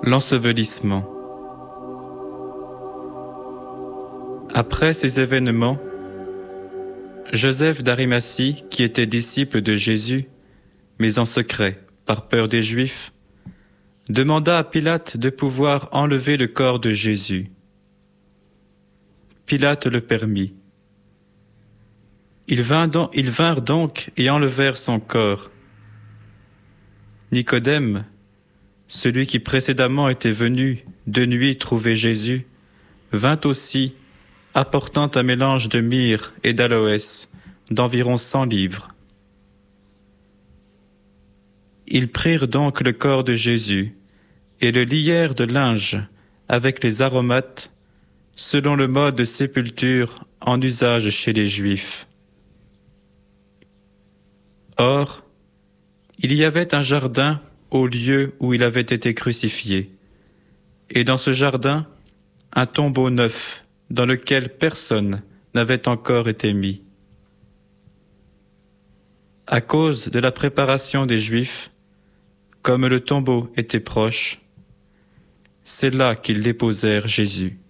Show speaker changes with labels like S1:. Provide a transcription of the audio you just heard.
S1: L'ensevelissement. Après ces événements, Joseph d'Arimathie, qui était disciple de Jésus, mais en secret, par peur des Juifs, demanda à Pilate de pouvoir enlever le corps de Jésus. Pilate le permit. Ils vinrent donc et enlevèrent son corps. Nicodème, celui qui précédemment était venu de nuit trouver Jésus, vint aussi, apportant un mélange de myrrhe et d'aloès d'environ 100 livres. Ils prirent donc le corps de Jésus et le lièrent de linge avec les aromates, selon le mode de sépulture en usage chez les Juifs. Or, il y avait un jardin au lieu où il avait été crucifié, et dans ce jardin, un tombeau neuf, dans lequel personne n'avait encore été mis. À cause de la préparation des Juifs, comme le tombeau était proche, c'est là qu'ils déposèrent Jésus.